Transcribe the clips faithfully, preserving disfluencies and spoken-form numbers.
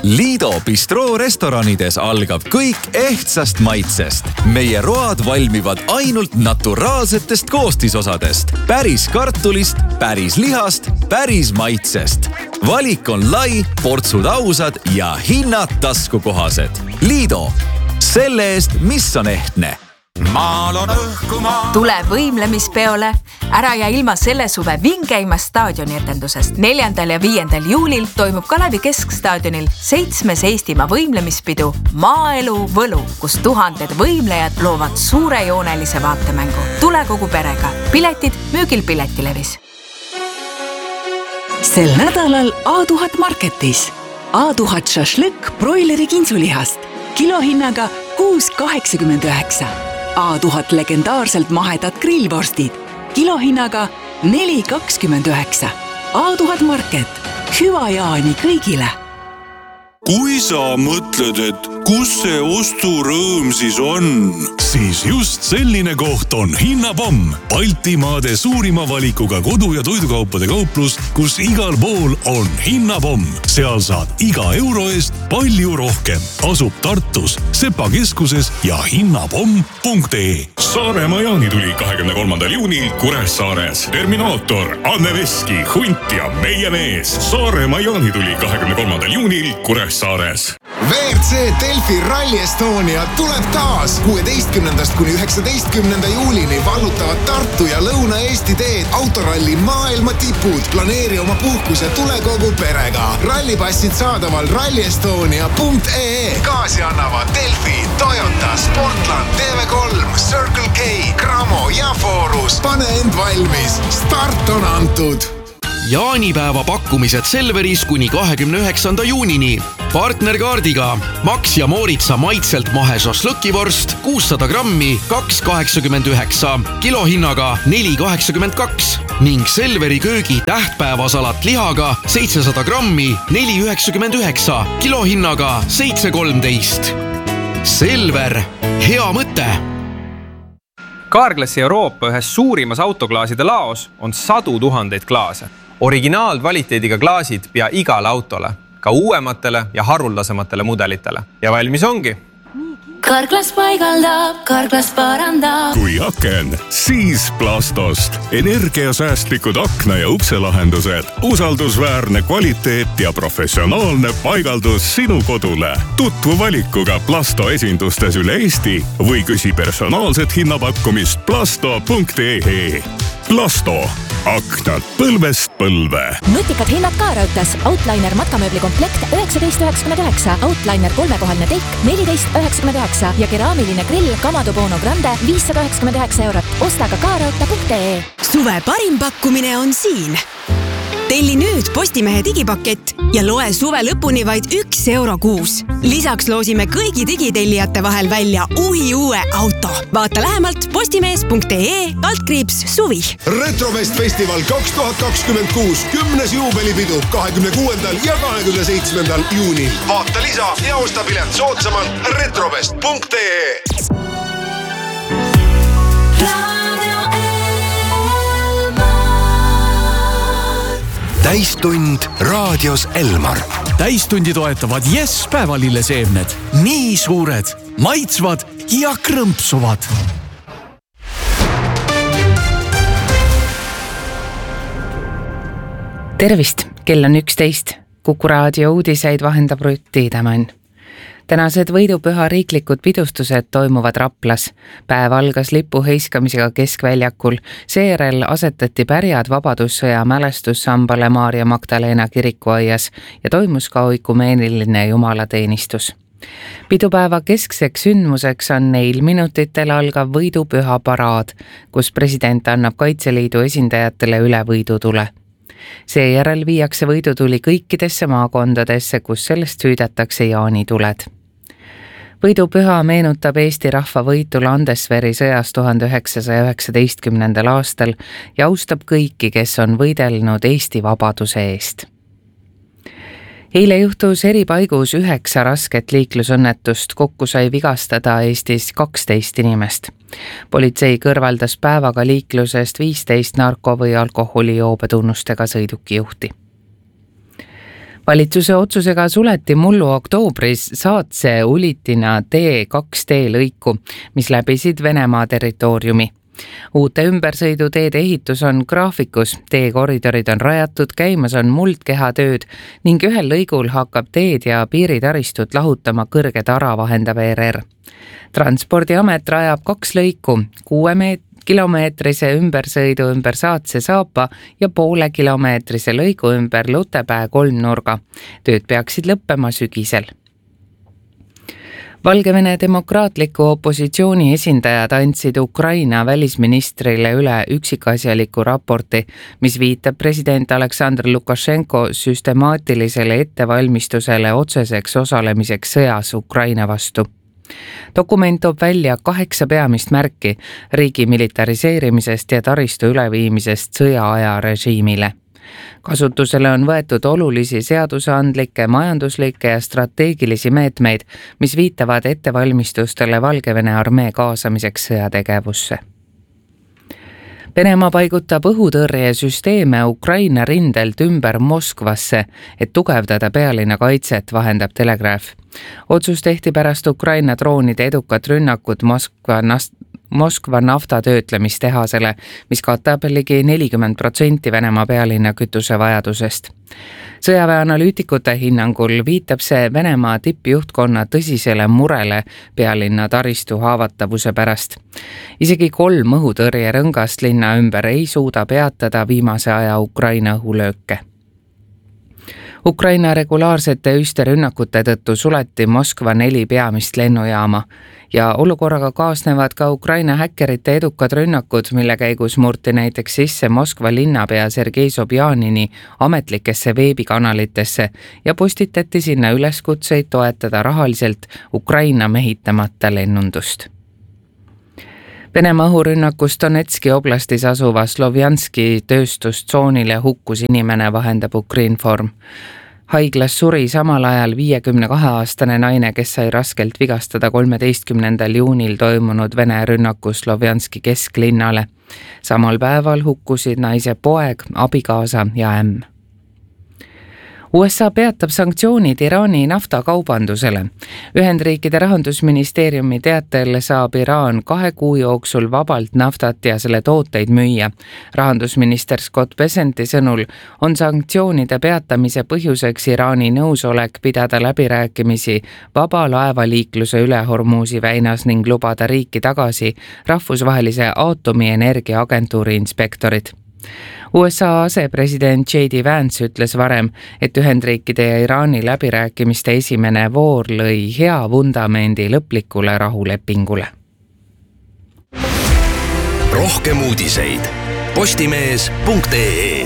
Liido Bistroo restoranides algab kõik ehtsast maitsest. Meie road valmivad ainult naturaalsetest koostisosadest. Päris kartulist, päris lihast, päris maitsest. Valik on lai, portsud ausad ja hinnad taskukohased. Liido. Selle eest, mis on ehtne. Maal on õhkumaa. Tule võimlemispeole. Ära ja ilma selle suve vingeima staadioni etendusest. neljandal ja viiendal juulil toimub Kalevi Keskstaadionil seitsmes Eestimaa võimlemispidu Maaelu Võlu, kus tuhanded võimlejad loovad suurejoonelise vaatemängu. Tule kogu perega. Piletid müügil Piletilevis. Sel nädalal A tuhat Marketis. A tuhat šašlõkk broileri kintsulihast. Kilohinnaga kuus kaheksakümmend üheksa. A tuhat legendaarselt mahedad grillvorstid. Kilohinnaga neli kakskümmend üheksa. A tuhat Market. Hüva jaani kõigile. Kui sa mõtled, et kus see osturõõm siis on, siis just selline koht on Hinnapomm. Baltimaade suurima valikuga kodu- ja toidukaupade kauplus, kus igal pool on Hinnapomm. Seal saad iga euro eest palju rohkem. Asub Tartus, Sepa keskuses ja hinnapomm punkt ee. Saaremaa jaanituli kahekümne kolmandal juunil Kuressaares. Terminaator, Anne Veski, Hunt ja meie mees. Saaremaa jaanituli kahekümne kolmandal juunil Kuressaares. Saares. V R C Delfi Rally Estonia tuleb taas. kuueteistkümnendast kuni üheksateistkümnenda juulini vallutavad Tartu ja Lõuna-Eesti teed autoralli maailma tipud. Planeeri oma puhkus ja tule kogu perega. Rallipassid saadaval rally estonia punkt ee. Kaasi annavad Delfi, Toyota, Sportland, T V kolm, Circle K, Gramo ja Forus. Pane end valmis. Start on antud. Jaanipäeva pakkumised Selveris kuni kahekümne üheksanda juunini. Partnerkaardiga Max ja Mooritsa maitselt mahe šašlõkivorst kuussada grammi kaks kaheksakümmend üheksa, kilohinnaga neli kaheksakümmend kaks ning Selveri köögi tähtpäevasalat lihaga seitsesada grammi neli üheksakümmend üheksa, kilohinnaga seitse kolmteist. Selver, hea mõte! Carglassi Euroopa ühes suurimas autoklaaside laos on sadu tuhandeid klaase. Originaalkvaliteediga klaasid pea igale autole, ka uuematele ja haruldasematele mudelitele. Ja valmis ongi. Carglass paigaldab, Carglass parandab. Kui aken, siis Plastost. Energiasäästlikud akna- ja ukselahendused. Usaldusväärne kvaliteet ja professionaalne paigaldus sinu kodule. Tutvu valikuga Plasto esindustes üle Eesti või küsi personaalset hinnapakkumist plasto punkt ee. Plasto. Aknad põlvest põlve. Nutikad hinnad ka Rautas. Outliner matkamööbli komplekt üheksateist üheksakümmend üheksa, Outliner kolmekohaline teik neliteist üheksakümmend üheksa ja keraamiline grill Kamado Bono Grande viissada üheksakümmend üheksa eurot. Osta ka kaarauta punkt ee. Suve parim pakkumine on siin. Telli nüüd Postimehe digipakett ja loe suve lõpuni vaid üks euro kuus. Lisaks loosime kõigi digitellijate vahel välja uhi uue auto. Vaata lähemalt postimees punkt ee, altkriips suvi. Retrofest festival kaks tuhat kakskümmend kuus, kümnes juubelipidu kahekümne kuuendal ja kahekümne seitsmendal juunil. Vaata lisa ja osta pilet soodsamalt retrofest punkt ee. Täistund raadios Elmar. Täistundi toetavad Yes päevalilleseemned. Nii suured, maitsvad ja krõmpsuvad. Tervist, kell on üksteist. Kuku raadio uudiseid vahendab Rutt Tiidemann. Tänased võidupüha riiklikud pidustused toimuvad Raplas. Päev algas lipu heiskamisega Keskväljakul. Seejärel asetati pärjad vabadussõja mälestussambale Maarja Magdalena kirikuaias ja toimus ka oikumeeniline jumalateenistus. Pidupäeva keskseks sündmuseks on neil minutitel algav võidupüha paraad, kus president annab Kaitseliidu esindajatele üle võidutule. Seejärel viiakse võidutuli kõikidesse maakondadesse, kus sellest süüdatakse jaanituled. Võidupüha meenutab Eesti rahva võitu Landesveri sõjas tuhande üheksasaja üheksateistkümnendal aastal ja austab kõiki, kes on võidelnud Eesti vabaduse eest. Eile juhtus eri paigus üheksa rasket liiklusõnnetust, kokku sai vigastada Eestis kaksteist inimest. Politsei kõrvaldas päevaga liiklusest viisteist narko- või alkoholijoobe tunnustega sõidukijuhti. valitsuse otsusega suleti mullu oktoobris Saatse Ulitina T kaks D lõiku, mis läbisid Venemaa territooriumi. Uute ümbersõiduteede ehitus on graafikus, teekoridorid on rajatud, käimas on muldkehatööd ning ühel lõigul hakkab teed ja piiritaristut lahutama kõrge tara vahendav E R R. Transpordiamet rajab kaks lõiku, kuue meet- kilomeetrise ümbersõidu ümber Saatse Saapa ja poole kilomeetrise lõigu ümber Lutepää kolmnurga. Tööd peaksid lõppema sügisel. Valgevene demokraatliku opositsiooni esindajad andsid Ukraina välisministrile üle üksikasjaliku raporti, mis viitab president Aleksandr Lukašenko süstemaatilisele ettevalmistusele otseseks osalemiseks sõjas Ukraina vastu. Dokument toob välja kaheksa peamist märki riigi militariseerimisest ja taristu üleviimisest sõjaaja režiimile. Kasutusele on võetud olulisi seadusandlikke, majanduslikke ja strateegilisi meetmeid, mis viitavad ettevalmistustele Valgevene armee kaasamiseks sõjategevusse. Venemaa paigutab õhutõrjesüsteeme Ukraina rindelt ümber Moskvasse, et tugevdada pealinna kaitset, vahendab Telegraaf. Otsus tehti pärast Ukraina droonide edukat rünnakut Moskva, Moskva naftatöötlemistehasele, mis katab ligi nelikümmend protsenti Venemaa pealinna kütuse vajadusest. Sõjaväe analüütikute hinnangul viitab see Venemaa tippjuhtkonna tõsisele murele pealinna taristu haavatavuse pärast. Isegi kolm õhutõrjerõngast linna ümber ei suuda peatada viimase aja Ukraina õhulööke. Ukraina regulaarsete öisterünnakute tõttu suleti Moskva neli peamist lennujaama ja olukorraga kaasnevad ka Ukraina häkkerite edukad rünnakud, mille käigus murti näiteks sisse Moskva linnapea Sergei Sobjanini ametlikesse veebikanalitesse ja postitati sinna üleskutseid toetada rahaliselt Ukraina mehitamata lennundust. Venemaa õhurünnakus Donetski oblastis asuva Slovjanski tööstustsoonile hukkus inimene, vahendab Ukrinform. Haiglas suri samal ajal viiekümne kahe aastane naine, kes sai raskelt vigastada kolmeteistkümnendal juunil toimunud Vene rünnakus Slovjanski kesklinnale. Samal päeval hukkusid naise poeg, abikaasa ja ämm. U S A peatab sanktsioonid Iraani naftakaubandusele. Ühendriikide rahandusministeeriumi teatel saab Iraan kahe kuu jooksul vabalt naftat ja selle tooteid müüa. Rahandusminister Scott Bessenti sõnul on sanktsioonide peatamise põhjuseks Iraani nõusolek pidada läbirääkimisi vaba laevaliikluse üle Hormuzi väinas ning lubada riiki tagasi rahvusvahelise aatomienergia agentuuri inspektorid. U S A asepresident J D Vance ütles varem, et Ühendriikide ja Iraani läbirääkimiste esimene voor lõi hea vundamendi lõplikule rahulepingule. Rohkem uudiseid postimees punkt ee.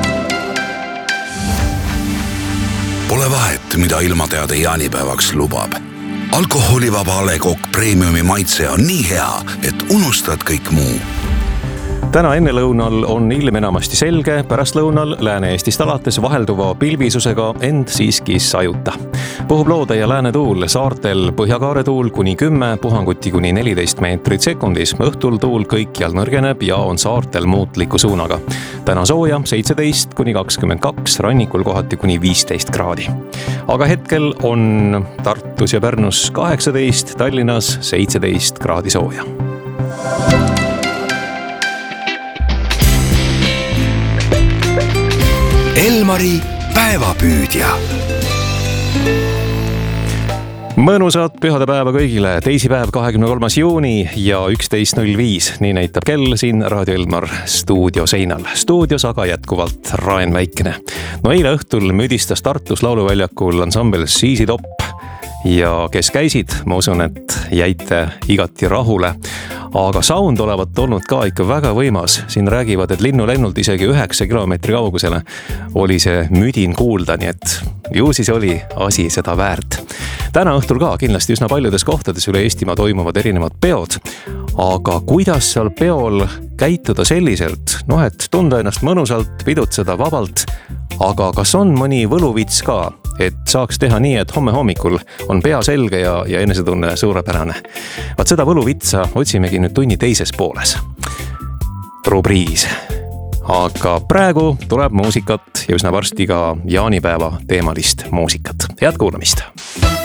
Pole vahet, mida ilmateade jaanipäevaks lubab. Alkoholivaba A Le Coq Premiumi maitse on nii hea, et unustad kõik muu. Täna enne lõunal on ilm enamasti selge, pärast lõunal Lääne-Eestist alates vahelduva pilvisusega, end siiski sajuta. Puhub loode ja lääne tuul, saartel põhjakaare tuul kuni kümme, puhanguti kuni neliteist meetrit sekundis. Õhtul tuul kõikjal nõrgeneb ja on saartel muutliku suunaga. Täna sooja seitseteist kuni kakskümmend kaks, rannikul kohati kuni viisteist kraadi. Aga hetkel on Tartus ja Pärnus kaheksateist, Tallinnas seitseteist kraadi sooja. Elmari päevapüüdja. Mõnusat pühadepäeva kõigile. Teisipäev kahekümne kolmas juuni ja üksteist null viis. Nii näitab kell siin Raadio Elmar stuudio seinal. Stuudios aga jätkuvalt Raen Väikene. No eile õhtul müdistas Tartus lauluväljakul ansambel Siisi Topp. Ja kes käisid, ma usun, et jäite igati rahule. Aga sound olevat olnud ka ikka väga võimas. Siin räägivad, et linnulennult isegi üheksa kilomeetri kaugusele oli see müdin kuulda, nii et ju siis oli asi seda väärt. Täna õhtul ka kindlasti üsna paljudes kohtades üle Eestimaa toimuvad erinevad peod. Aga kuidas seal peol käituda selliselt, noh et tunda ennast mõnusalt, pidutseda vabalt, aga kas on mõni võluvits ka, et saaks teha nii, et homme hommikul on pea selge ja, ja enesetunne suurepärane. Vaat seda võluvitsa otsimegi nüüd tunni teises pooles. Rubriigis aga praegu tuleb muusikat ja üsna varsti ka jaanipäeva teemalist muusikat. Head kuulamist!